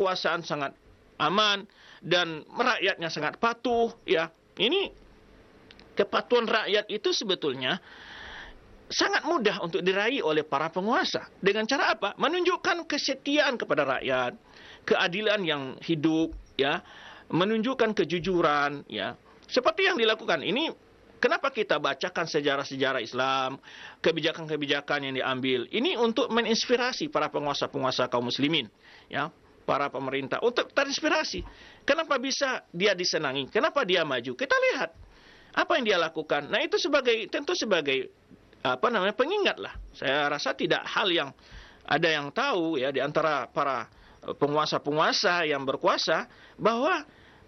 kekuasaan sangat aman dan rakyatnya sangat patuh, ya. Ini kepatuhan rakyat itu sebetulnya sangat mudah untuk diraih oleh para penguasa. Dengan cara apa? Menunjukkan kesetiaan kepada rakyat, keadilan yang hidup, ya, menunjukkan kejujuran, ya. Seperti yang dilakukan ini, kenapa kita bacakan sejarah-sejarah Islam, kebijakan-kebijakan yang diambil? Ini untuk menginspirasi para penguasa-penguasa kaum muslimin, ya, para pemerintah untuk terinspirasi. Kenapa bisa dia disenangi? Kenapa dia maju? Kita lihat apa yang dia lakukan. Nah, itu tentu sebagai pengingat lah. Saya rasa tidak hal yang ada yang tahu, ya, di antara para penguasa-penguasa yang berkuasa bahwa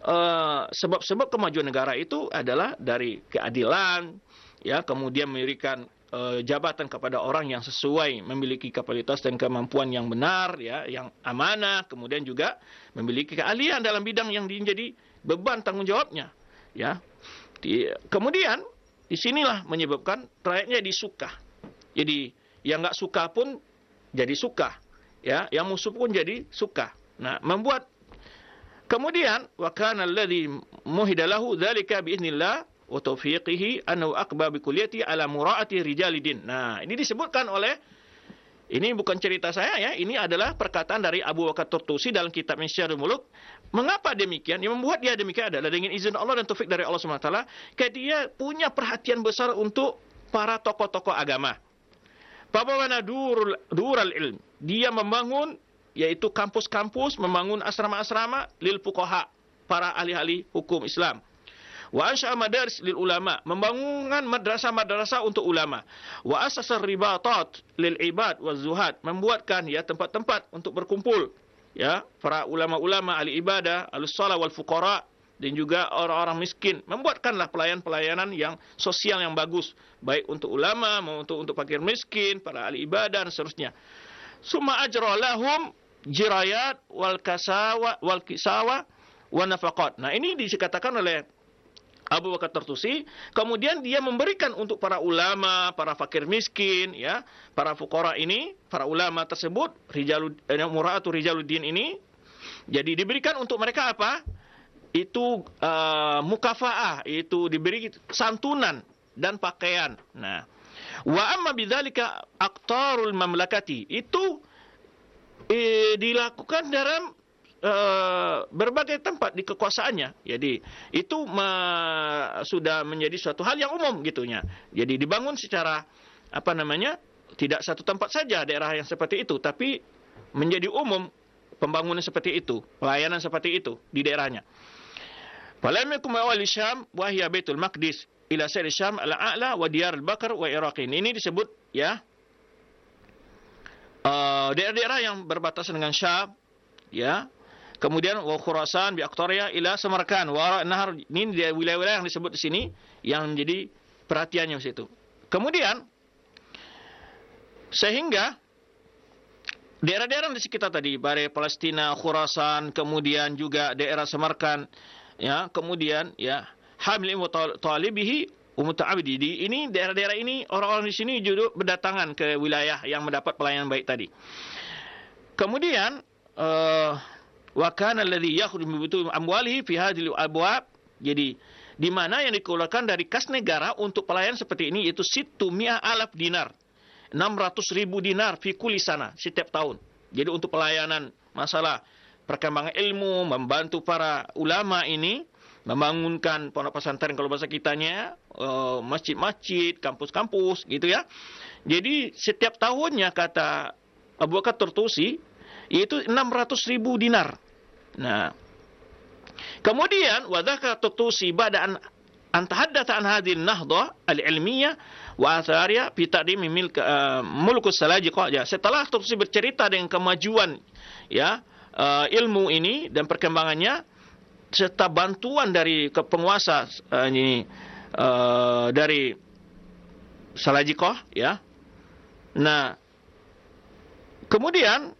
sebab-sebab kemajuan negara itu adalah dari keadilan, ya, kemudian memberikan jabatan kepada orang yang sesuai, memiliki kapasitas dan kemampuan yang benar, ya, yang amanah, kemudian juga memiliki keahlian dalam bidang yang menjadi beban tanggung jawabnya, ya. Kemudian disinilah menyebabkan rakyatnya disuka. Jadi yang nggak suka pun jadi suka, ya, yang musuh pun jadi suka. Nah, membuat kemudian wa kana alladhi muhida lahu dzalika bi idznillah wa taufiqihi annahu aqba bi kulliyati ala mura'ati rijalidin. Nah, ini disebutkan oleh, ini bukan cerita saya, ya, ini adalah perkataan dari Abu Bakar Turtusi dalam kitab Syiarul Muluk. Mengapa demikian? Yang membuat dia demikian adalah dengan izin Allah dan taufik dari Allah SWT, karena dia punya perhatian besar untuk para tokoh-tokoh agama. Fabawana dural ilm. Dia membangun, yaitu kampus-kampus, membangun asrama-asrama lil fuqaha, para ahli-ahli hukum Islam. Wa ansha'a madaris lil ulama, membangun madrasah-madrasah untuk ulama. Wa asasar ribatat lil ibad waz zuhad, membuatkan, ya, tempat-tempat untuk berkumpul, ya, para ulama-ulama, ahli ibadah, ahli shalah wal fuqara, dan juga orang-orang miskin. Membuatkanlah pelayanan-pelayanan yang sosial yang bagus, baik untuk ulama maupun untuk fakir miskin, para ahli ibadah dan seterusnya. Summa ajra lahum jirayat wal kisawa wa nafaqat. Nah, ini dikatakan oleh Abu Bakar Turtusi, kemudian dia memberikan untuk para ulama, para fakir miskin, ya, para fuqara ini, para ulama tersebut, mura'atu rijaluddin ini, jadi diberikan untuk mereka apa? Itu mukafaah, itu diberi santunan dan pakaian. Nah, wa amma bidzalika aqtarul mamlakati, itu dilakukan dalam berbagai tempat di kekuasaannya. Jadi itu sudah menjadi suatu hal yang umum gitunya. Jadi dibangun secara tidak satu tempat saja daerah yang seperti itu, tapi menjadi umum pembangunan seperti itu, pelayanan seperti itu di daerahnya. Falam yakum awal Syam wa hiya Baitul Maqdis ila Sair Syam al-A'la wa Diyar al-Bakr wa Iraqin. Ini disebut, ya, daerah-daerah yang berbatasan dengan Syam, ya. Kemudian wa Khurasan bi Aqtariyah ila Samarkand wa Nahar. Ini wilayah-wilayah yang disebut di sini yang menjadi perhatiannya di situ. Kemudian sehingga daerah-daerah di sekitar tadi, Bare Palestina, Khurasan, kemudian juga daerah Samarkand, ya, kemudian, ya, Hamil wa Talibihi wa Muta'abidi. Ini daerah-daerah ini orang-orang di sini juga berdatangan ke wilayah yang mendapat pelayanan baik tadi. Kemudian wa kana alladhi yakhruju min butunin amwalihi fi hadhihi al-abwab. Jadi di mana yang dikeluarkan dari kas negara untuk pelayanan seperti ini, yaitu 600,000 dinar, 600,000 dinar fi kulli sana, setiap tahun. Jadi untuk pelayanan masalah perkembangan ilmu, membantu para ulama ini membangunkan pondok pesantren, kalau bahasa kitanya, masjid-masjid, kampus-kampus, gitu, ya. Jadi setiap tahunnya, kata Abu Bakar Turtusi, yaitu 600,000 dinar. Nah, kemudian wadhaka Turtusi ba'da an tahaddatha an hadhihi an-nahdha al-ilmiyah wa athariha fi taqdim mulk as-Salajiqah. Ya, setelah Turtusi bercerita dengan kemajuan, ya, ilmu ini dan perkembangannya serta bantuan dari penguasa dari Salajiqah, ya. Nah, kemudian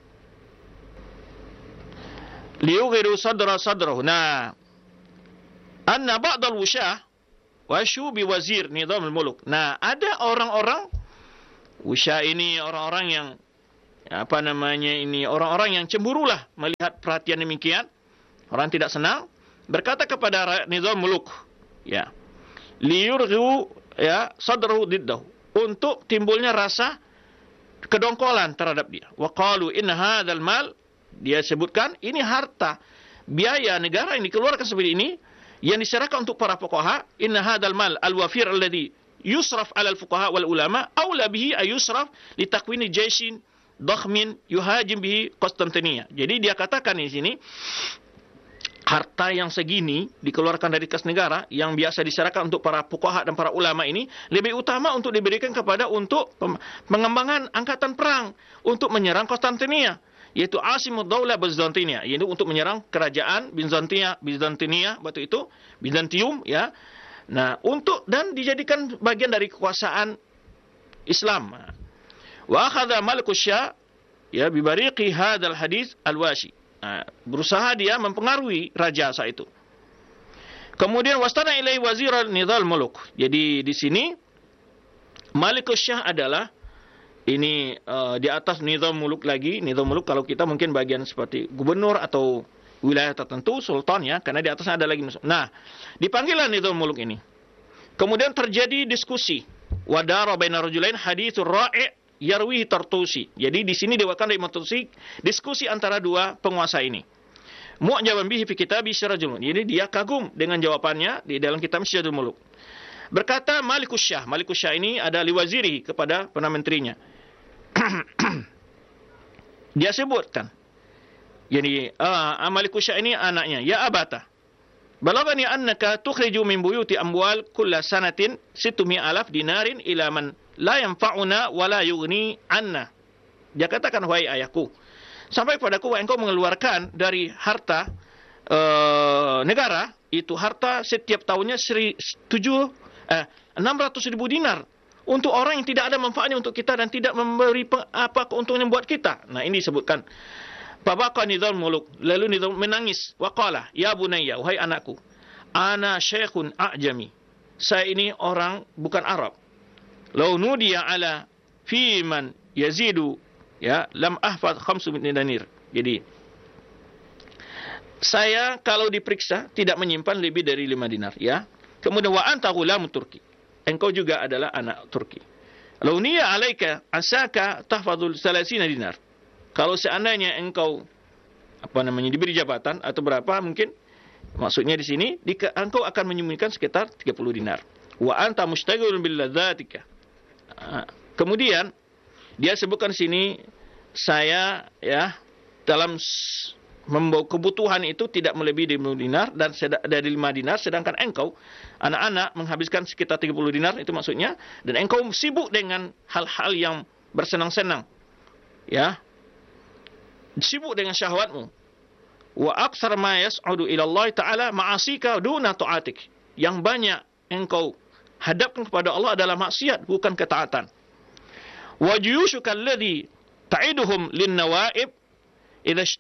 liyughiru sadrahu. Nah, anna ba'dal wusyah wasyu bi wazir nizam al-muluk. Nah, ada orang-orang wusyah ini, orang-orang yang apa namanya ini, orang-orang yang cemburulah melihat perhatian demikian, orang tidak senang, berkata kepada rakyat nizam muluk, ya, liyurghu ya sadrahu diddahu, untuk timbulnya rasa kedongkolan terhadap dia. Wa qalu inna hadzal mal, dia sebutkan ini harta biaya negara yang dikeluarkan seperti ini yang diserahkan untuk para fuqaha, inna hadzal mal al-wafir alladhi yusraf 'ala al-fuqaha wal ulama aula bihi ay yusraf li takwini jaishin dakhmin yuhajim bihi Konstantinia. Jadi dia katakan di sini, harta yang segini dikeluarkan dari kas negara yang biasa diserahkan untuk para fuqaha dan para ulama ini lebih utama untuk diberikan kepada untuk pengembangan angkatan perang untuk menyerang Konstantinia, yaitu Asimud Daulah Bizantinia, yaitu untuk menyerang kerajaan Bizantinia waktu itu, Bizantium, ya. Nah, untuk dan dijadikan bagian dari kekuasaan Islam. Wa akhadha Malikus Syah ya bibariqi hadzal hadis al-washi. Berusaha dia mempengaruhi raja saat itu. Kemudian wastana ilai wazir nizal muluk. Jadi di sini Malikus Syah adalah ini di atas nizam muluk lagi. Nizam muluk kalau kita mungkin bagian seperti gubernur atau wilayah tertentu, sultan ya, karena di atasnya ada lagi. Nah, dipanggillah nizam muluk ini. Kemudian terjadi diskusi. Wadara baina rajulain haditsur ra'i' yarwihi Tartusi. Jadi di sini diwakilkan dari Tartusi, diskusi antara dua penguasa ini. Mu'jaban bihi fi kitabi Sirajul Muluk. Jadi dia kagum dengan jawabannya di dalam kitab Sirajul Muluk. Berkata Malikus Syah. Malikus Syah ini ada liwaziri kepada perdana menterinya. Dia sebutkan. Jadi Malikus Syah ini anaknya, ya abata, balagani annaka tukhriju min buyuti amwal kulla sanatin 600,000 dinarin ila man la yanfa'una wa la yughni anna. Dia katakan, wahai ayahku, sampai padaku engkau mengeluarkan dari harta negara itu, harta setiap tahunnya 600,000 dinar untuk orang yang tidak ada manfaatnya untuk kita dan tidak memberi apa keuntungan buat kita. Nah, ini disebutkan. Fabaka nizam muluk, lalu nizam menangis. Waqala, ya bunayya, wahai anakku, ana syekhun a'jami, saya ini orang bukan Arab. Lau nudiya ala fi man yazidu ya lam ahfad 5 dinir. Jadi saya kalau diperiksa tidak menyimpan lebih dari 5 dinar, ya. Kemudian wa anta ghulam Turki, engkau juga adalah anak Turki. Lau niya alaika asaka tahfadul 30 dinar. Kalau seandainya engkau diberi jabatan atau berapa mungkin, maksudnya di sini engkau akan menyembunyikan sekitar 30 dinar. Wa anta mustaghilun bil ladzatika. Kemudian dia sebutkan di sini, saya ya dalam membawa kebutuhan itu tidak melebihi 5 dinar dan dari 5 dinar, sedangkan engkau anak-anak menghabiskan sekitar 30 dinar, itu maksudnya, dan engkau sibuk dengan hal-hal yang bersenang-senang, ya, sibuk dengan syahwatmu. Wa aktsar ma yas'udu ila Allah taala ma'asika duna ta'atik. Yang banyak engkau hadapkan kepada Allah adalah maksiat, bukan ketaatan. Wa juyushuka alladhi ta'iduhum lin nawaib idza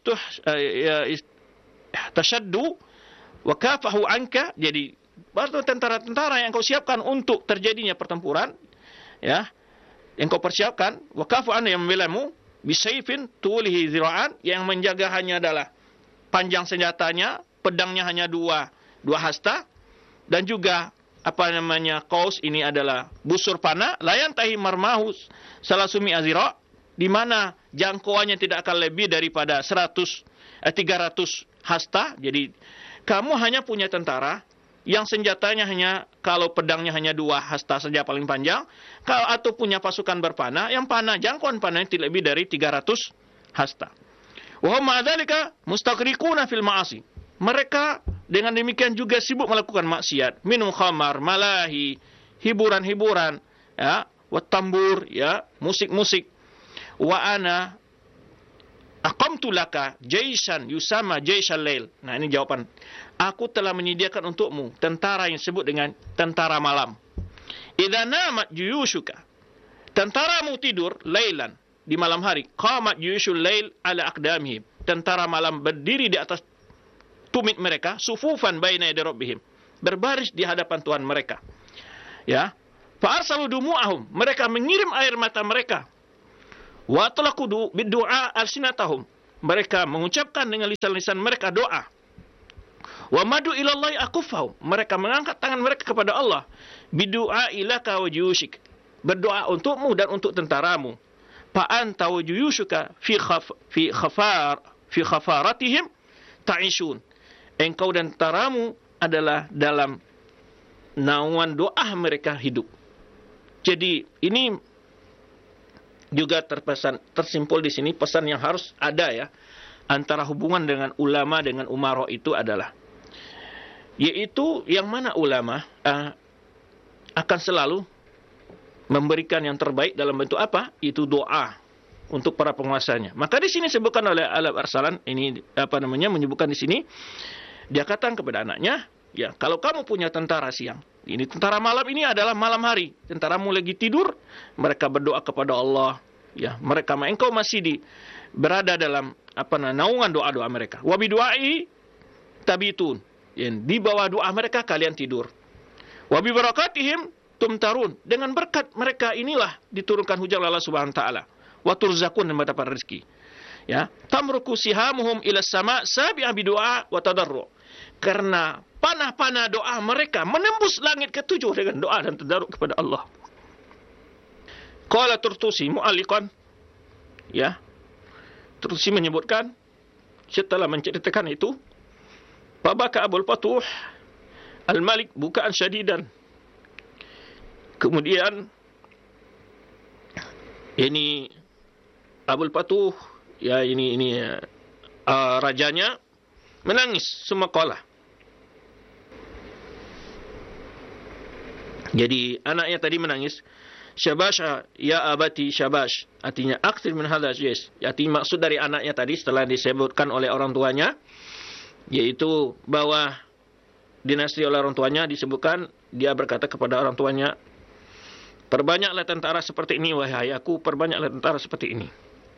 tashaddu wa kafahu anka. Jadi tentara-tentara yang engkau siapkan untuk terjadinya pertempuran, ya, yang kau persiapkan, wa kafu an yang membelamu bisayfin tulihi zira'an, yang menjaga hanya adalah panjang senjatanya, pedangnya hanya dua hasta, dan juga kaus ini adalah busur panah, layan tahi marmahus salasumi azira, di mana jangkauannya tidak akan lebih daripada 300 hasta. Jadi kamu hanya punya tentara yang senjatanya hanya, kalau pedangnya hanya 2 hasta saja paling panjang, kalau atau punya pasukan berpanah, yang panah, jangkauan panahnya tidak lebih dari 300 hasta. Wa hum ma'adzalika mustaqriquna fil ma'asi. Mereka dengan demikian juga sibuk melakukan maksiat, minum khamar, malahi, hiburan-hiburan, ya, wa tambur, ya, musik-musik. Wa ana aqamtu laka jaisan yusama jaisal lail. Nah, ini jawaban. Aku telah menyediakan untukmu tentara yang disebut dengan tentara malam. Idza namat juyushuka, tentaramu tidur lailan, di malam hari, qamat juyushul lail ala aqdamihim, tentara malam berdiri di atas tumit mereka, sufufan baina yaday rabbihim, berbaris di hadapan Tuhan mereka. Ya, fa arsalu dumu'ahum, mereka mengirim air mata mereka. Wa talaqu bid-du'a alsinatahum. Mereka mengucapkan dengan lisan-lisan mereka doa. Wa madu ilallahi akufahum. Mereka mengangkat tangan mereka kepada Allah. Bidu'a ilaka wa juyushik. Berdoa untukmu dan untuk tentaramu. Fa anta wa juyushuka fi khafaratihim ta'ishun. Engkau dan tentaramu adalah dalam naungan doa mereka hidup. Jadi ini juga tersimpul di sini pesan yang harus ada ya antara hubungan dengan ulama dengan umara itu adalah yaitu yang mana ulama akan selalu memberikan yang terbaik dalam bentuk apa? Itu doa untuk para penguasanya. Maka di sini disebutkan oleh Al-Arsalan ini menyebutkan di sini dia katakan kepada anaknya, ya, kalau kamu punya tentara siang, ini tentara malam ini adalah malam hari. Tentaramu lagi tidur, mereka berdoa kepada Allah, ya, mereka engkau masih berada dalam naungan doa-doa mereka. Wa bidu'ai tabitun. Ya, di bawah doa mereka kalian tidur. Wa bi barakatihim tumtarun. Dengan berkat mereka inilah diturunkan hujan Allah Subhanahu wa taala. Wa turzakun dan mendapat rezeki. Ya, tamruku sihamuhum ila sama sabi'a bidu'a wa tadarru. Karena panah-panah doa mereka menembus langit ketujuh dengan doa dan tadarruk kepada Allah. Qala Turtusi mu'alliqan, ya, Turtusi menyebutkan setelah menceritakan itu, Fabaka Abul Fatuh Al-Malik bukaan syadidan. Kemudian ini Abul Fatuh, ya, ini rajanya menangis semaqala. Jadi anaknya tadi menangis. Syabash ya abati syabash. Artinya aktsir min hadha jais. Artinya maksud dari anaknya tadi setelah disebutkan oleh orang tuanya yaitu bahwa dinasti oleh orang tuanya disebutkan, dia berkata kepada orang tuanya, perbanyaklah tentara seperti ini wahai aku, perbanyaklah tentara seperti ini.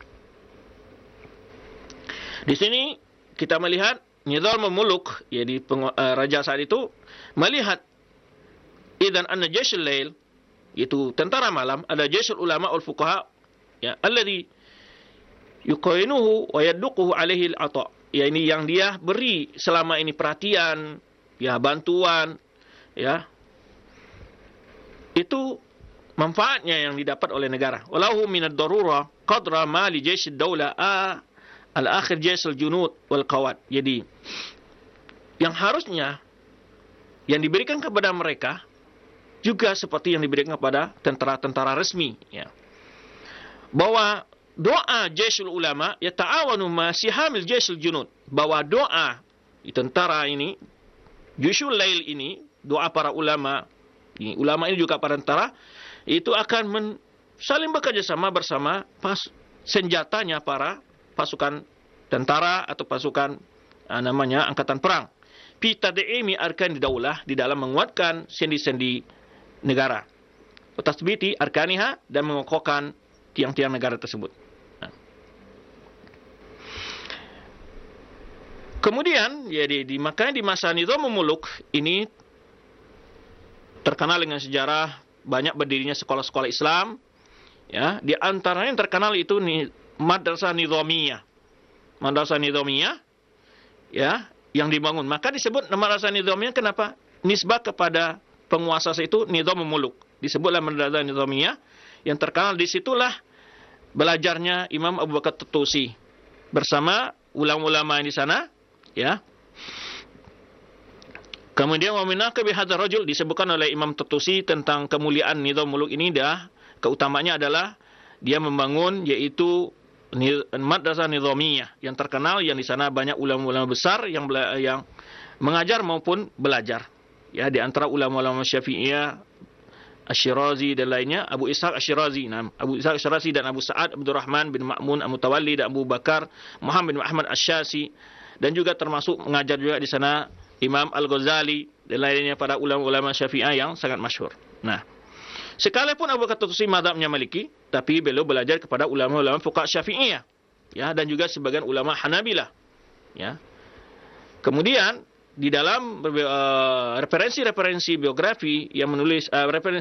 Di sini kita melihat Nizam Muluk, jadi raja saat itu melihat idzan anna jayshul lail, itu tentara malam, ada jayshul ulama wal fuqaha, ya, alladhi yuqainuhu wa yadduquhu alaihi al-ata. Ya, ini yang dia beri selama ini perhatian, ya, bantuan, ya. Itu manfaatnya yang didapat oleh negara. Walahu minad darura qadra ma li jayshid dawla al-akhir jayshul junud wal qawad. Jadi yang harusnya yang diberikan kepada mereka juga seperti yang diberikan kepada tentara-tentara resmi, ya. Bahwa doa jayshul ulama ya ta'awanu ma sihamil jayshul junud. Bahwa doa tentara ini, jayshul lail ini, doa para ulama, ulama ini juga para tentara, itu akan saling bekerja sama bersama senjatanya para pasukan tentara atau pasukan angkatan perang. Fi tad'imi arkan daulah, di dalam menguatkan sendi-sendi negara. Tasbiti arkaniha, dan mengokohkan tiang-tiang negara tersebut. Kemudian, ya, makanya di masa Nizamul Muluk ini terkenal dengan sejarah banyak berdirinya sekolah-sekolah Islam, ya. Di antaranya yang terkenal itu Madrasah Nizamiyah. Madrasah Nizamiyah, ya, yang dibangun. Maka disebut Madrasah Nizamiyah kenapa? Nisbah kepada penguasa itu Nizamul Muluk. Disebutlah Madrasah Nizamiyah, yang terkenal disitulah belajarnya Imam Abu Bakar Tutusi bersama ulama-ulama yang di sana, ya. Kemudian wa minaka bi hadzal rajul, disebutkan oleh Imam Tutusi tentang kemuliaan Nizamul Muluk ini, keutamaannya adalah dia membangun yaitu Madrasah Nizamiyah yang terkenal, yang di sana banyak ulama-ulama besar yang mengajar maupun belajar. Ya, di antara ulama-ulama Syafi'iyah, Asy-Syirazi dan lainnya, Abu Ishaq Asy-Syirazi, Abu Ishaq Asy-Syirazi dan Abu Sa'ad Abdurrahman bin Ma'mun Al-Mutawalli dan Abu Bakar Muhammad bin Ahmad Asy-Syasi, dan juga termasuk mengajar juga di sana Imam Al-Ghazali dan lainnya, para ulama-ulama Syafi'iyah yang sangat masyhur. Nah, sekalipun Abu Bakar Tutusi mazhabnya Maliki, tapi beliau belajar kepada ulama-ulama fuqaha Syafi'iyah, ya, dan juga sebagian ulama Hanabilah, ya. Kemudian di dalam referensi-referensi biografi yang menulis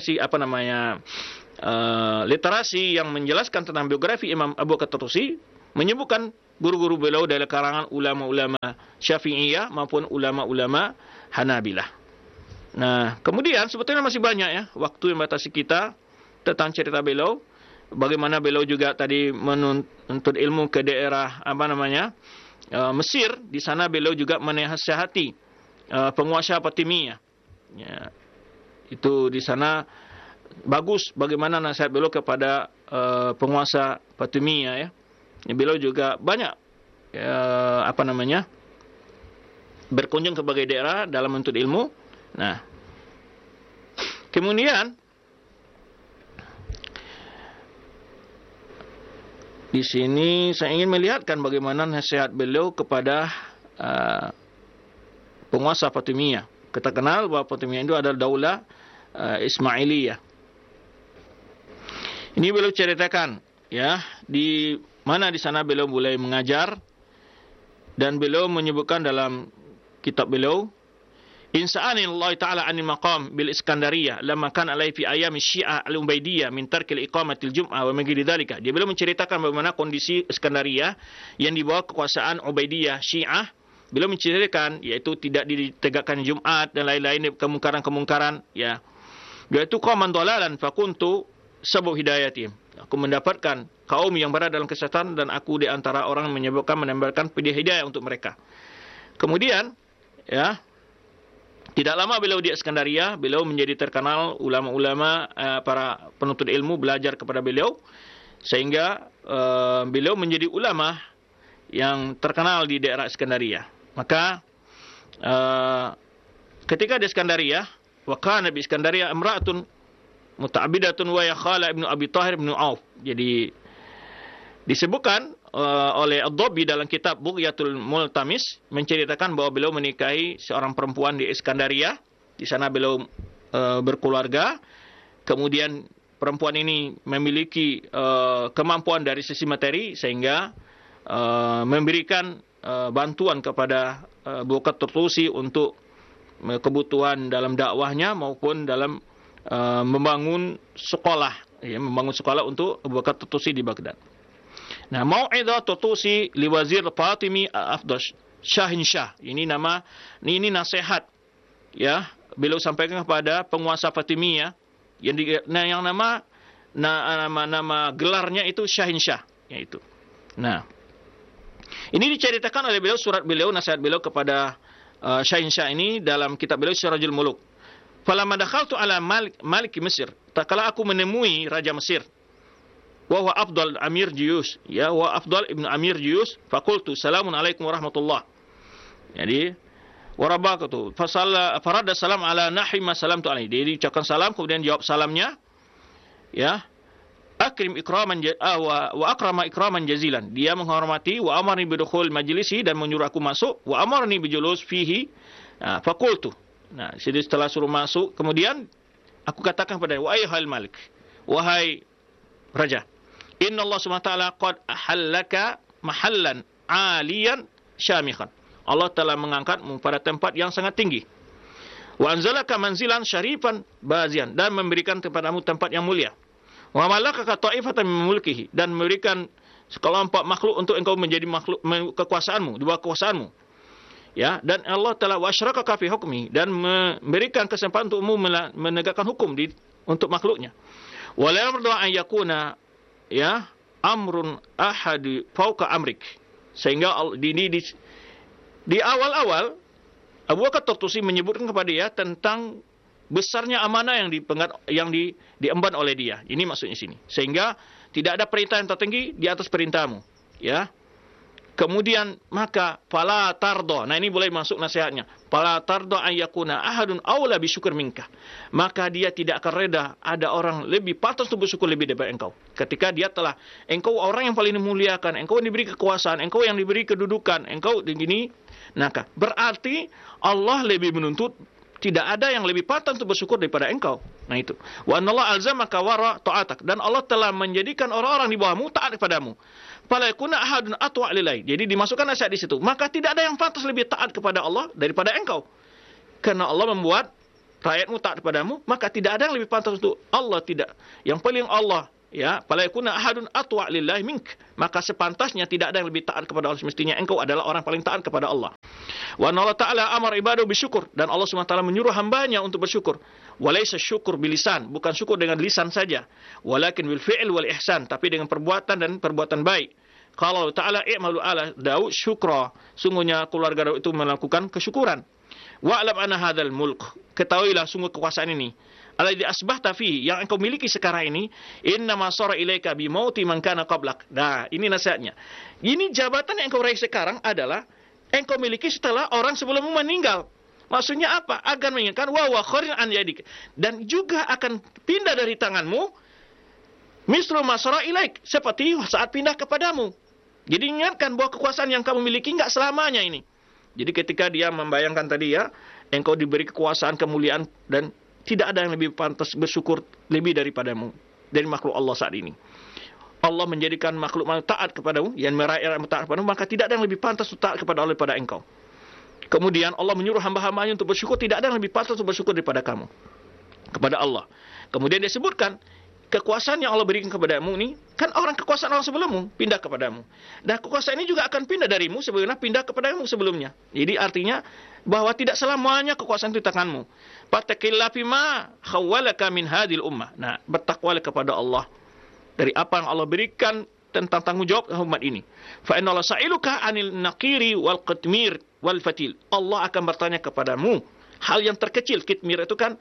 literasi yang menjelaskan tentang biografi Imam Abu Bakar At-Tartusi menyebutkan guru-guru beliau dari kalangan ulama-ulama Syafi'iyah maupun ulama-ulama Hanabilah. Nah, kemudian sebetulnya masih banyak ya waktu yang membatasi kita tentang cerita beliau. Bagaimana beliau juga tadi menuntut ilmu ke daerah Mesir. Di sana beliau juga menasihati penguasa Fatimiyah. Ya, itu di sana bagus bagaimana nasihat beliau kepada penguasa Fatimiyah ya. Beliau juga banyak berkunjung ke berbagai daerah dalam menuntut ilmu. Nah, kemudian di sini saya ingin melihatkan bagaimana nasihat beliau kepada penguasa Fatimiyah. Kita kenal bahwa Fatimiyah itu adalah daulah Ismailiyah. Ini beliau ceritakan ya di mana di sana beliau mulai mengajar, dan beliau menyebutkan dalam kitab beliau, Insa'ani Allah Ta'ala anil maqam bil Iskandariyah lama kan alai fi ayam Syiah al-Ubaidiyah min tarkil iqamatil Jum'ah wa magiri dhalika. Dia beliau menceritakan bagaimana kondisi Iskandariyah yang di bawah kekuasaan Ubaidiyah Syiah. Beliau menceritakan yaitu tidak ditegakkan Jumat dan lain-lain kemungkaran-kemungkaran ya. Yaitu qauman dhalalan fakuntu sabab hidayatihim. Aku mendapatkan kaum yang berada dalam kesesatan dan aku di antara orang yang menambahkan hidayah untuk mereka. Kemudian ya, tidak lama beliau di Iskandaria, beliau menjadi terkenal, ulama-ulama para penuntut ilmu belajar kepada beliau, sehingga beliau menjadi ulama yang terkenal di daerah Iskandaria. Maka ketika di Iskandaria, wa kana bi Iskandaria imra'atun muta'abbidatun wa ya Khala ibnu Abi Tahir ibnu Auf. Jadi disebutkan oleh Ad-Dabbi dalam kitab Bughyatul Multamis menceritakan bahwa beliau menikahi seorang perempuan di Iskandaria. Di sana beliau berkeluarga. Kemudian perempuan ini memiliki kemampuan dari sisi materi sehingga memberikan bantuan kepada Abu Bakar At-Tartusi untuk kebutuhan dalam dakwahnya maupun dalam membangun sekolah, untuk Abu Bakar At-Tartusi di Baghdad. Nah, Mau'idah Tartusi li Wazir Fatimi Afdal Shahin Shah. Ini nasihat ya, beliau sampaikan kepada penguasa Fatimiyah yang nama gelarnya itu Shahin Shah yaitu. Nah, ini diceritakan oleh beliau, surat beliau, nasihat beliau kepada Shahin Shah ini dalam kitab beliau Sirajul Muluk. Falamma dakhaltu ala Malik Mesir, tatkala aku menemui Raja Mesir, wa huwa Afdal Amir Jiyus, ya, wa Afdal ibnu Amir Jiyus, faqultu salamun alaikum warahmatullah. Jadi warabakatu farada salam ala nahi ma salamtu alaihi. Dia ucapkan salam kemudian jawab salamnya, ya. Akrim ikraman wa akrama ikraman jazilan. Dia menghormati, wa amarni bidukhul majlisi, dan menyuruh aku masuk, wa amarni bijulus fihi. Nah, faqultu. Nah, jadi setelah suruh masuk, kemudian aku katakan kepada wa ayyuhal malik, wahai raja, inna Allah Subhanahu wa taala qad ahallaka mahallan aliyan syamikhan. Allah telah mengangkatmu pada tempat yang sangat tinggi. Wa anzalaka manzilan syarifan bazian, dan memberikan kepadamu tempat yang mulia. Wa malakaka ta'ifatan min mulkihi, dan memberikan sekelompok makhluk untuk engkau menjadi makhluk kekuasaanmu, di bawah kekuasaanmu. Ya, dan Allah telah wasyrakaka fi hukmi, dan memberikan kesempatan untukmu menegakkan hukum untuk makhluknya. Wa la yarda an yakuna ya amrun ahadi fauqa amrik. Sehingga di awal-awal Abu Bakar At-Tartusi menyebutkan kepada dia tentang besarnya amanah yang diemban oleh dia. Ini maksudnya sini. Sehingga tidak ada perintah yang tertinggi di atas perintahmu, ya. Kemudian maka fala tardo. Nah, ini boleh masuk nasihatnya. Fala tardo ayyakuna ahadun aula bisyukur minka. Maka dia tidak akan reda ada orang lebih pantas untuk bersyukur lebih daripada engkau. Ketika dia telah engkau orang yang paling dimuliakan, engkau yang diberi kekuasaan, engkau yang diberi kedudukan, engkau begini, maka berarti Allah lebih menuntut Tidak ada yang lebih patut untuk bersyukur daripada engkau. Nah itu. Wa anallahu alzamaka wara ta'atak. Dan Allah telah menjadikan orang-orang di bawahmu taat kepadamu. Fala yakuna ahadun atwa' lillahi. Jadi dimasukkan nasihat di situ. Maka tidak ada yang pantas lebih taat kepada Allah daripada engkau. Karena Allah membuat rakyatmu taat kepadamu, maka tidak ada yang lebih pantas untuk Allah tidak. Yang paling Allah, ya, fala yakuna ahadun atwa' lillahi mink. Maka sepantasnya tidak ada yang lebih taat kepada Allah, semestinya engkau adalah orang paling taat kepada Allah. Wa Allah Ta'ala amar ibadahu bisyukur, dan Allah SWT menyuruh hambanya untuk bersyukur. Walaysa syukur bilisan, bukan syukur dengan lisan saja, walakin bil fi'l wal ihsan, tapi dengan perbuatan dan perbuatan baik. Kalau Ta'ala i'malu ala Daud syukra, sungguhnya keluarga Daud itu melakukan kesyukuran. Wa'lam anna hadzal mulk, ketahuilah sungguh kekuasaan ini, alladzi asbahta fihi, yang engkau miliki sekarang ini, innama sara ilaika bi mauti man kana qablak. Nah, ini nasihatnya. Ini jabatan yang engkau raih sekarang adalah engkau miliki setelah orang sebelummu meninggal. Maksudnya apa? Agar mengingatkan wa kharin an yadik, dan juga akan pindah dari tanganmu mislu ma sara ilaik, seperti saat pindah kepadamu. Jadi ingatkan bahwa kekuasaan yang kamu miliki enggak selamanya ini. Jadi ketika dia membayangkan tadi, ya, engkau diberi kekuasaan, kemuliaan, dan tidak ada yang lebih pantas bersyukur lebih daripadamu, dari makhluk Allah saat ini. Allah menjadikan makhluk taat kepadamu, yang merakyat taat kepadamu, maka tidak ada yang lebih pantas taat kepada Allah daripada engkau. Kemudian Allah menyuruh hamba-hambanya untuk bersyukur, tidak ada yang lebih pantas untuk bersyukur daripada kamu, kepada Allah. Kemudian dia sebutkan, kekuasaan yang Allah berikan kepadamu ini, kan orang kekuasaan orang sebelummu pindah kepadamu. Dan kekuasaan ini juga akan pindah darimu sebagaimana pindah kepadamu sebelumnya. Jadi artinya bahwa tidak selamanya kekuasaan itu di tanganmu. Fattaqillaha fima khawwalaka min hadhil ummah. Nah, bertakwalah kepada Allah dari apa yang Allah berikan tentang tanggung jawab umat ini. Fa inna Allah sa'iluka anil naqiri wal qitmir wal fatil. Allah akan bertanya kepadamu hal yang terkecil. Kitmir itu kan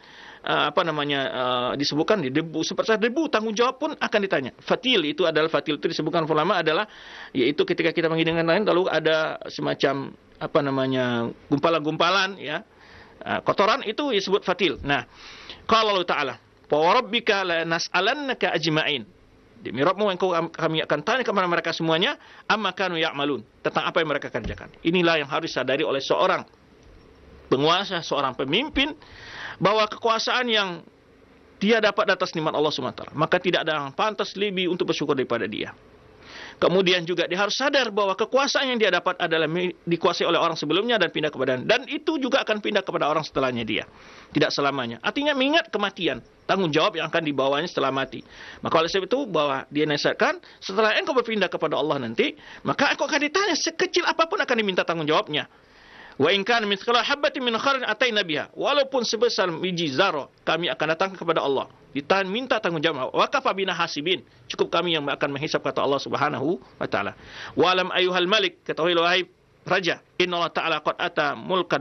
disebutkan di debu, seperti debu, tanggung jawab pun akan ditanya. Fatil itu disebutkan ulama adalah, yaitu ketika kita menghidangkan lain lalu ada semacam gumpalan-gumpalan, ya, kotoran, itu disebut fatil. Nah, qala Allah Ta'ala, fa rabbika lanas'alannaka ajma'in. Demi Rabbmu kami akan tanya kepada mereka semuanya amma kanu ya'malun, tentang apa yang mereka kerjakan. Inilah yang harus disadari oleh seorang penguasa, seorang pemimpin, bahwa kekuasaan yang dia dapat atas nikmat Allah SWT, maka tidak ada yang pantas lebih untuk bersyukur daripada dia. Kemudian juga dia harus sadar bahwa kekuasaan yang dia dapat adalah dikuasai oleh orang sebelumnya dan pindah kepada, dan itu juga akan pindah kepada orang setelahnya dia. Tidak selamanya. Artinya mengingat kematian, tanggung jawab yang akan dibawanya setelah mati. Maka oleh sebab itu bahwa dia nasihatkan, setelah engkau berpindah kepada Allah nanti, maka engkau akan ditanya, sekecil apapun akan diminta tanggung jawabnya. Wa in kana mithqala habatin min khairin ataina biha, walaupun sebesar biji zarah kami akan datang kepada Allah, minta tanggung jawab. Wa kafa bina hasibin, cukup kami yang akan menghisap, kata Allah Subhanahu wa taala. Wa lam ayyuhal malik, ketahui wahai raja, inna Allah taala qad ata mulkad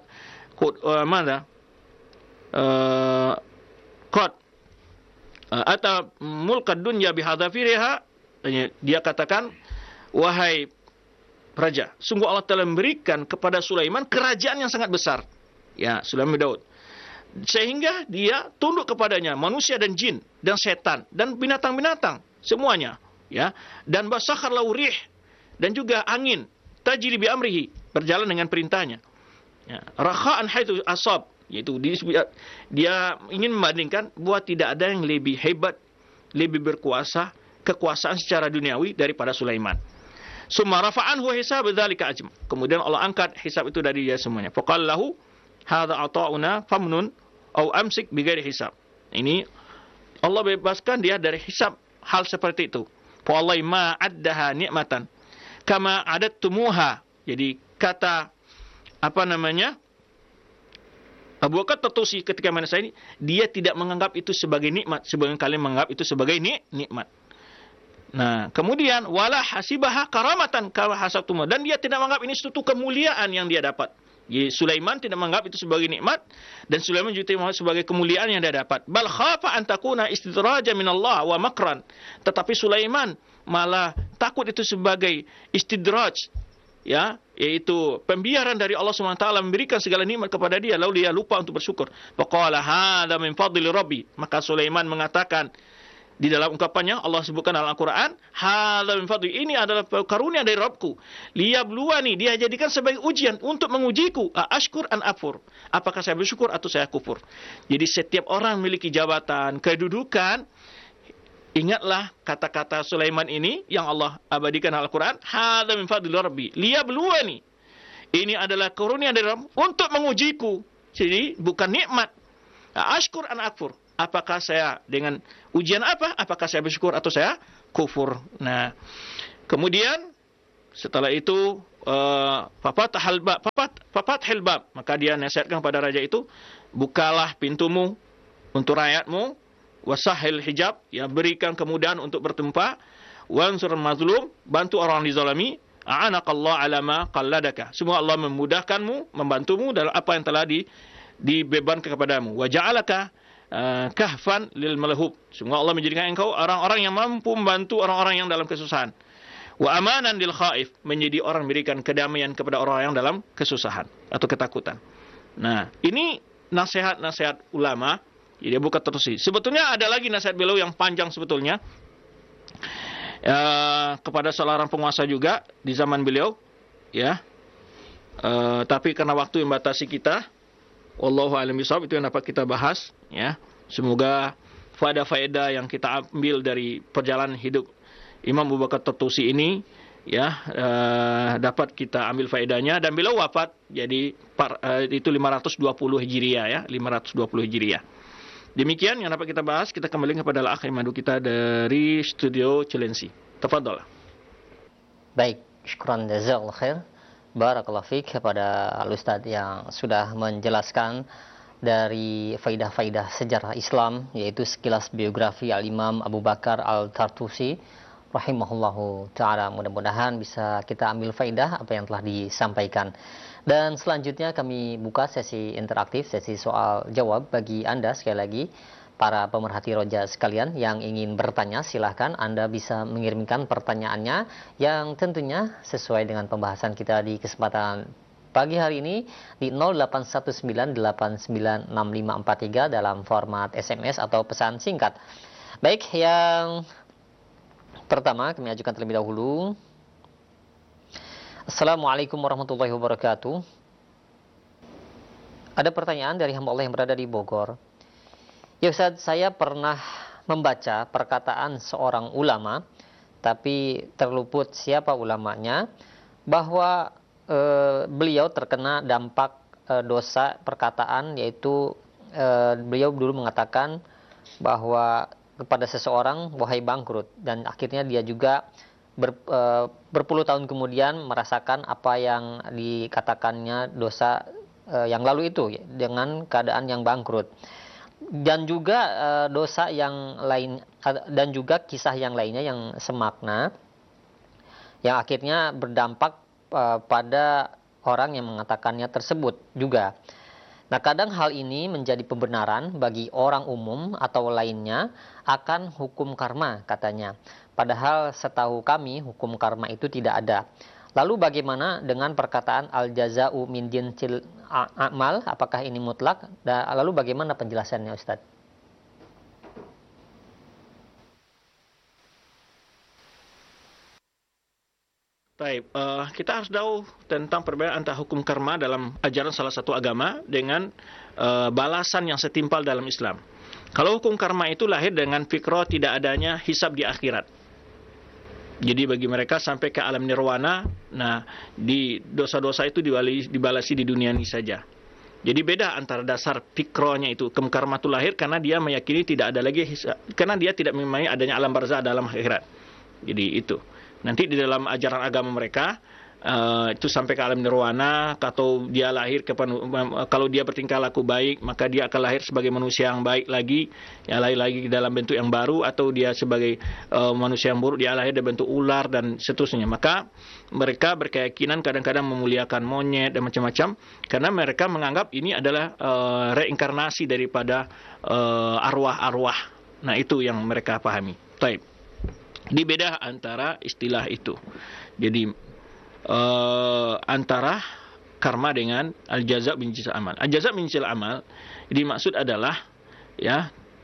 qad ata mulkad dunya bihadzafiriha. Dia katakan, wahai raja, sungguh Allah telah memberikan kepada Sulaiman kerajaan yang sangat besar, ya, Sulaiman bin Daud, sehingga dia tunduk kepadanya manusia dan jin dan setan dan binatang-binatang semuanya, ya, dan basakhar lahu rih, dan juga angin tajri bi amrihi, berjalan dengan perintahnya, ya, rakha'an haitsu asab, yaitu dia ingin membandingkan bahwa tidak ada yang lebih hebat, lebih berkuasa, kekuasaan secara duniawi daripada Sulaiman. Summa rafa'anhu hisab dzalika ajma. Kemudian Allah angkat hisab itu dari dia semuanya. Faqala lahu hadza ata'una famnun aw amsik bighairi hisab. Ini Allah bebaskan dia dari hisab hal seperti itu. Fa wallahi ma addaha ni'matan kama adattumuha. Jadi kata Abu Bakar Tatusi ketika menasihati ini, dia tidak menganggap itu sebagai nikmat, sebagian kalian menganggap itu sebagai nikmat. Nah, kemudian wala hasibaha karamatan kama hasabtum, dan dia tidak menganggap ini suatu kemuliaan yang dia dapat. Jadi Sulaiman tidak menganggap itu sebagai nikmat, dan Sulaiman juga tidak menganggap sebagai kemuliaan yang dia dapat. Bal khafa an takuna istidraja min Allah wa makran. Tetapi Sulaiman malah takut itu sebagai istidraj, ya, yaitu pembiaran dari Allah SWT memberikan segala nikmat kepada dia, lalu dia lupa untuk bersyukur. Faqala hadza min fadli rabbi. Maka Sulaiman mengatakan, Di dalam ungkapannya Allah sebutkan dalam Al-Quran, hadza min fadli, ini adalah karunia dari Rabbku. Liyabluwani, dia jadikan sebagai ujian untuk mengujiku. Ashkur an akfur, apakah saya bersyukur atau saya kufur. Jadi setiap orang memiliki jabatan, kedudukan. Ingatlah kata-kata Sulaiman ini yang Allah abadikan dalam Al-Quran, hadza min fadli Rabbi liyabluwani. Ini adalah karunia dari Rabb untuk mengujiku. Jadi bukan nikmat. Ashkur an akfur, apakah saya dengan ujian apa? Apakah saya bersyukur atau saya kufur? Nah, kemudian setelah itu fafathal bab, maka dia nasihatkan kepada raja itu, bukalah pintumu untuk rakyatmu, wasahil hijab, ya berikan kemudahan untuk bertempa, wansur mazlum, bantu orang dizalimi, a'anakallah ala ma qalladaka. Semua Allah memudahkanmu, membantumu dalam apa yang telah dibebankan kepadamu. Wa ja'alaka kahfan lil malhub. Semua Allah menjadikan engkau orang-orang yang mampu membantu orang-orang yang dalam kesusahan. Wa amanan lil khaif, menjadi orang memberikan kedamaian kepada orang yang dalam kesusahan atau ketakutan. Nah, ini nasihat-nasihat ulama. Jadi bukan terus. Sebetulnya ada lagi nasihat beliau yang panjang sebetulnya. Kepada seorang penguasa juga di zaman beliau, ya. Tapi karena waktu yang membatasi kita, wallahu a'lam bishawab, itu yang dapat kita bahas, ya. Semoga faedah-faedah yang kita ambil dari perjalanan hidup Imam Abu Bakar At-Tartusi ini, ya, dapat kita ambil faedahnya. Dan beliau wafat jadi itu 520 Hijriah, ya, 520 Hijriah. Demikian yang dapat kita bahas. Kita kembali kepada al-akh madu kita dari studio Cilensi. Tafadhol. Baik, syukran jazakallahu khair. Barakallahu fiik kepada al-ustaz yang sudah menjelaskan dari faidah-faidah sejarah Islam, yaitu sekilas biografi Al-Imam Abu Bakar Al-Tartusi rahimahullahu ta'ala. Mudah-mudahan bisa kita ambil faidah apa yang telah disampaikan. Dan selanjutnya kami buka sesi interaktif, sesi soal jawab bagi Anda. Sekali lagi, para pemerhati roja sekalian yang ingin bertanya, silahkan Anda bisa mengirimkan pertanyaannya yang tentunya sesuai dengan pembahasan kita di kesempatan pagi hari ini di 0819896543 dalam format SMS atau pesan singkat. Baik, yang pertama kami ajukan terlebih dahulu. Assalamualaikum warahmatullahi wabarakatuh. Ada pertanyaan dari hamba Allah yang berada di Bogor. Ya Ustaz, saya pernah membaca perkataan seorang ulama, tapi terluput siapa ulamanya, bahwa beliau terkena dampak dosa perkataan, yaitu beliau dulu mengatakan bahwa kepada seseorang, wahai bangkrut, dan akhirnya dia juga berpuluh tahun kemudian merasakan apa yang dikatakannya dosa yang lalu itu dengan keadaan yang bangkrut. Dan juga dosa yang lain, dan juga kisah yang lainnya yang semakna, yang akhirnya berdampak pada orang yang mengatakannya tersebut juga. Nah, kadang hal ini menjadi pembenaran bagi orang umum atau lainnya akan hukum karma, katanya. Padahal setahu kami hukum karma itu tidak ada. Lalu bagaimana dengan perkataan al-jaza'u min jinsil a'mal? Apakah ini mutlak? Dan lalu bagaimana penjelasannya, Ustaz? Baik, kita harus tahu tentang perbedaan antara hukum karma dalam ajaran salah satu agama dengan balasan yang setimpal dalam Islam. Kalau hukum karma itu lahir dengan fikrah tidak adanya hisab di akhirat. Jadi bagi mereka sampai ke alam nirwana, nah di dosa-dosa itu dibalasi di dunia ini saja. Jadi beda antara dasar fikrahnya itu. Hukum karma itu lahir karena dia meyakini tidak ada lagi hisab, karena dia tidak memahami adanya alam barzah dalam akhirat. Jadi itu. Nanti di dalam ajaran agama mereka itu sampai ke alam nirwana, atau dia lahir kalau dia bertingkah laku baik, maka dia akan lahir sebagai manusia yang baik lagi, ya lahir lagi dalam bentuk yang baru, atau dia sebagai manusia yang buruk, dia lahir dalam bentuk ular dan seterusnya. Maka mereka berkeyakinan kadang-kadang memuliakan monyet dan macam-macam karena mereka menganggap ini adalah reinkarnasi daripada arwah-arwah. Nah, itu yang mereka pahami. Baik. Di beda antara istilah itu. Jadi antara karma dengan al-jaza' min jinsil amal. Al-jaza' min jinsil amal dimaksud adalah, ya,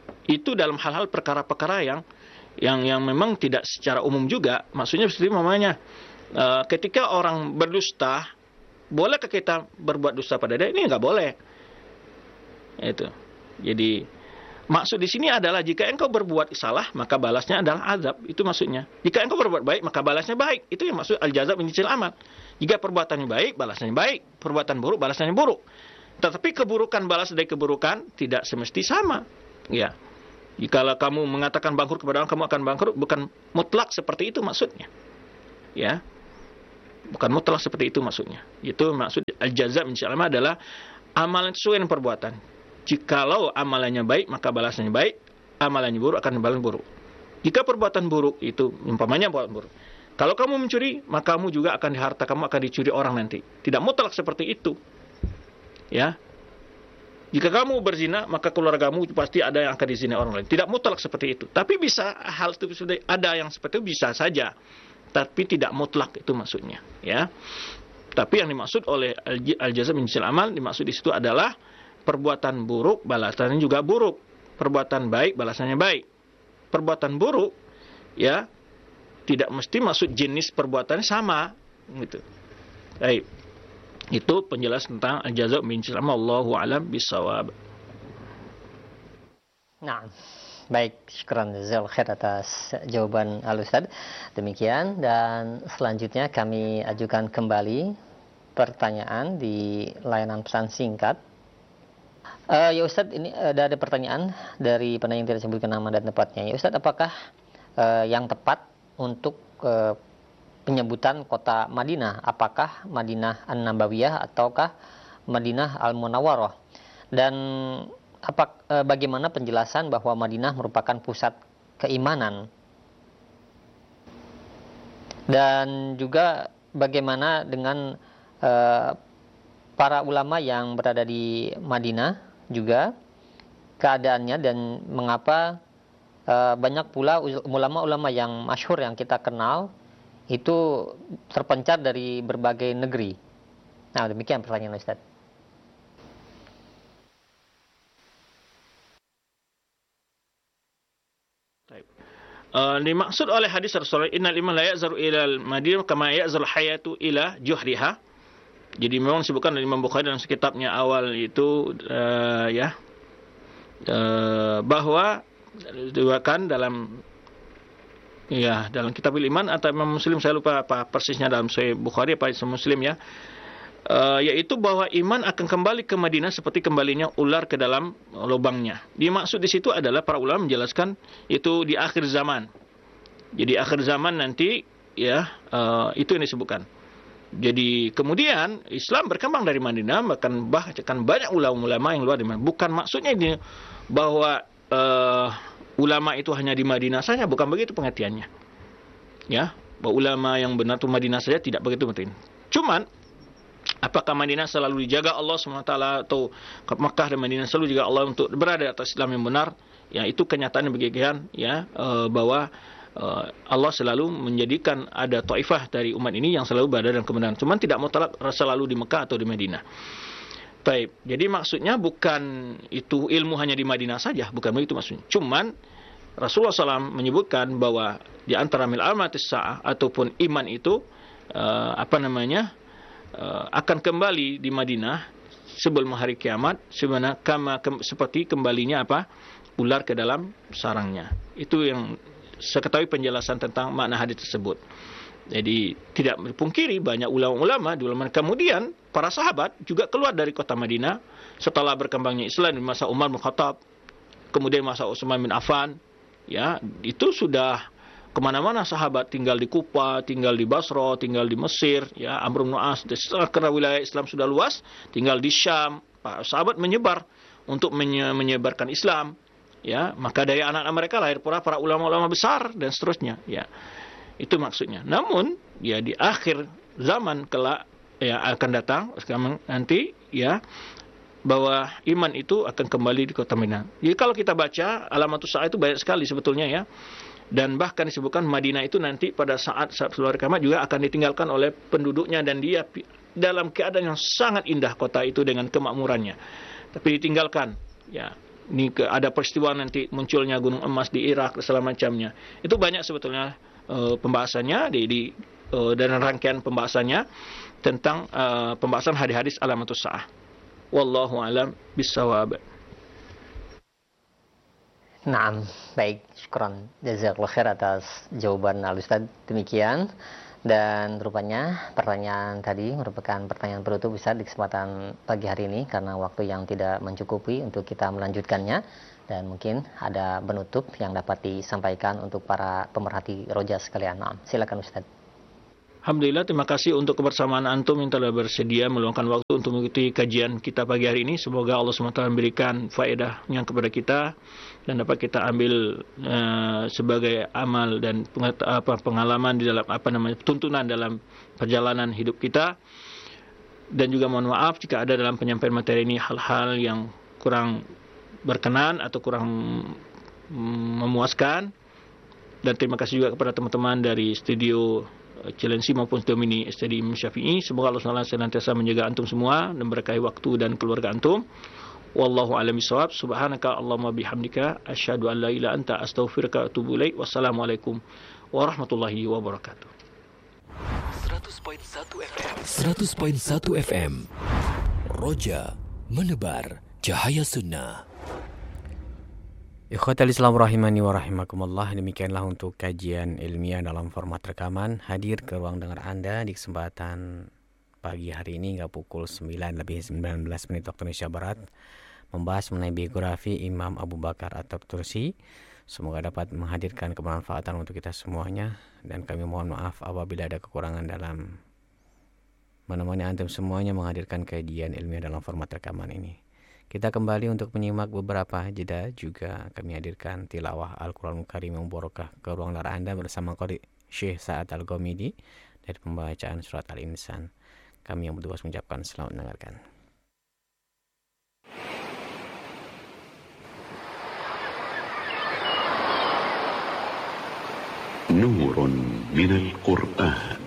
Itu dalam hal-hal perkara-perkara yang memang tidak secara umum juga. Maksudnya seperti mamanya ketika orang berdusta, bolehkah kita berbuat dusta pada dia? Ini nggak boleh. Itu. Jadi maksud di sini adalah jika engkau berbuat salah, maka balasnya adalah azab. Itu maksudnya. Jika engkau berbuat baik, maka balasnya baik. Itu yang maksud al-jazaa min jinsil amal. Jika perbuatannya baik, balasnya baik. Perbuatan buruk, balasnya buruk. Tetapi keburukan balas dari keburukan tidak semesti sama. Ya. Jikalau kamu mengatakan bangkrut kepada orang, kamu akan bangkrut, bukan mutlak seperti itu maksudnya. Ya. Bukan mutlak seperti itu maksudnya. Itu maksud al-jazaa min jinsil amal adalah amalan sesuai dengan perbuatan. Jikalau amalannya baik, maka balasnya baik. Amalannya buruk, akan balas buruk. Jika perbuatan buruk itu, umpamanya perbuatan buruk. Kalau kamu mencuri, maka kamu juga akan harta kamu akan dicuri orang nanti. Tidak mutlak seperti itu. Ya. Jika kamu berzina, maka keluargamu pasti ada yang akan dizina orang lain. Tidak mutlak seperti itu. Tapi bisa hal itu sudah ada yang seperti itu bisa saja. Tapi tidak mutlak itu maksudnya. Ya. Tapi yang dimaksud oleh al-jazaa min jinsil amal, dimaksud di situ adalah perbuatan buruk balasannya juga buruk. Perbuatan baik balasannya baik. Perbuatan buruk ya tidak mesti maksud jenis perbuatannya sama gitu. Baik. Itu penjelasan tentang al-jazaa min jinsil amal. Wallahu a'lam bissawab. Nah, baik, syukran jazakallahu khair atas jawaban Al-Ustaz. Demikian, dan selanjutnya kami ajukan kembali pertanyaan di layanan pesan singkat. Ya Ustadz, ini ada pertanyaan dari penanya yang tidak disebutkan nama dan tempatnya. Ya Ustadz, apakah yang tepat untuk penyebutan kota Madinah? Apakah Madinah An-Nabawiyah ataukah Madinah Al-Munawwarah? Dan bagaimana penjelasan bahwa Madinah merupakan pusat keimanan? Dan juga bagaimana dengan para ulama yang berada di Madinah juga keadaannya, dan mengapa banyak pula ulama-ulama yang masyhur yang kita kenal itu terpencar dari berbagai negeri. Nah, demikian pertanyaan Ustaz. Dimaksud oleh hadis Rasulullah, innal iman la ya'zaru ilal madinah kama ya'zal hayatu ila juhriha. Jadi memang disebutkan oleh Imam Bukhari dalam kitabnya awal itu bahwa diriwayatkan dalam kitab iman atau Imam Muslim, saya lupa apa persisnya dalam Sahih Bukhari apa Muslim ya, yaitu bahwa iman akan kembali ke Madinah seperti kembalinya ular ke dalam lubangnya. Dimaksud di situ adalah para ulama menjelaskan itu di akhir zaman. Jadi akhir zaman nanti ya, itu yang disebutkan. Jadi kemudian Islam berkembang dari Madinah, bahkan banyak ulama-ulama yang luar di Madinah. Bukan maksudnya ini bahwa ulama itu hanya di Madinah saja, bukan begitu pengertiannya. Ya, bahwa ulama yang benar itu Madinah saja, tidak begitu penting. Cuman apakah Madinah selalu dijaga Allah SWT atau Makkah dan Madinah selalu dijaga Allah untuk berada atas Islam yang benar? Ya, itu kenyataan yang demikian ya, bahwa Allah selalu menjadikan ada taifah dari umat ini yang selalu berada dalam kebenaran. Cuman tidak mutlak selalu di Mekah atau di Madinah. Baik, jadi maksudnya bukan itu ilmu hanya di Madinah saja, bukan begitu maksudnya. Cuman Rasulullah SAW menyebutkan bahwa di antara mil alamatis sa'ah ataupun iman itu akan kembali di Madinah sebelum hari kiamat, seperti kembalinya ular ke dalam sarangnya. Itu yang saya ketahui penjelasan tentang makna hadis tersebut. Jadi tidak dipungkiri banyak ulama-ulama di ulama. Kemudian para sahabat juga keluar dari kota Madinah setelah berkembangnya Islam di masa Umar bin Khattab, kemudian masa Utsman bin Affan. Ya, itu sudah kemana-mana sahabat, tinggal di Kufa, tinggal di Basra, tinggal di Mesir. Ya, Amr bin As. Setelah karena wilayah Islam sudah luas, tinggal di Syam. Para sahabat menyebar untuk menyebarkan Islam. Ya, maka dari anak-anak mereka lahir pula para ulama-ulama besar dan seterusnya. Ya, itu maksudnya. Namun, ya di akhir zaman kelak ya akan datang nanti ya, bahwa iman itu akan kembali di kota Madinah. Jadi kalau kita baca alamatus sa'ah itu banyak sekali sebetulnya ya. Dan bahkan disebutkan Madinah itu nanti pada saat keluar kiamat juga akan ditinggalkan oleh penduduknya, dan dia dalam keadaan yang sangat indah kota itu dengan kemakmurannya. Tapi ditinggalkan ya. ada peristiwa nanti munculnya gunung emas di Irak dan segala macamnya. Itu banyak sebetulnya pembahasannya dan rangkaian pembahasannya tentang pembahasan hadis-hadis alamatus saah. Wallahu alam bissawab. Naam, baik, syukran jazakallahu khair atas jawaban Al-Ustaz. Demikian, dan rupanya pertanyaan tadi merupakan pertanyaan penutup Ustaz di kesempatan pagi hari ini karena waktu yang tidak mencukupi untuk kita melanjutkannya, dan mungkin ada penutup yang dapat disampaikan untuk para pemerhati roja sekalian. Naam, silakan Ustaz. Alhamdulillah, terima kasih untuk kebersamaan antum yang telah bersedia meluangkan waktu untuk mengikuti kajian kita pagi hari ini. Semoga Allah SWT memberikan faedahnya kepada kita dan dapat kita ambil sebagai amal dan pengalaman di dalam tuntunan dalam perjalanan hidup kita. Dan juga mohon maaf jika ada dalam penyampaian materi ini hal-hal yang kurang berkenan atau kurang memuaskan. Dan terima kasih juga kepada teman-teman dari studio Cilensi maupun Domini Stadium Syafi'i. Semoga Allah SWT senantiasa menjaga antum semua dan berkahi waktu dan keluarga antum. Wallahu a'lam bishawab. Subhanaka Allahumma bihamdika asyhadu an la ilaha anta astaghfiruka wa atubu ilaik. Wassalamualaikum warahmatullahi wabarakatuh. 100.1 FM Roja menebar cahaya sunnah. Ikhwatal Islam rahimani wa rahimakumullah, demikianlah untuk kajian ilmiah dalam format rekaman hadir ke ruang dengar Anda di kesempatan pagi hari ini hingga pukul 9:19 waktu Indonesia Barat, membahas mengenai biografi Imam Abu Bakar At-Turtusi. Semoga dapat menghadirkan kebermanfaatan untuk kita semuanya, dan kami mohon maaf apabila ada kekurangan dalam menemani antum semuanya menghadirkan kajian ilmiah dalam format rekaman ini. Kita kembali untuk menyimak beberapa jeda, juga kami hadirkan tilawah Al-Quranul Karim yang barokah ke ruang layar Anda bersama Qari Syekh Sa'ad Al-Ghamidi dari pembacaan surat Al-Insan. Kami yang bertugas mengucapkan selamat mendengarkan. Nurun minal Qur'an.